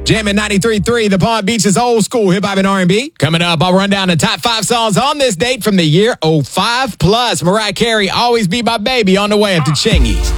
Jamming 93.3, the Palm Beach's old school hip-hop and R&B. Coming up, I'll run down the top 5 songs on this date from the year '05. Plus, Mariah Carey, Always Be My Baby, on the way up to Chingy.